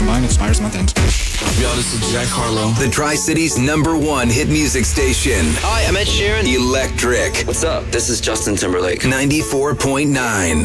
combined expires month end. Yo, this is Jack Harlow. The Tri-Cities #1 hit music station. Hi, I'm Ed Sheeran. Electric. What's up? This is Justin Timberlake. 94.9.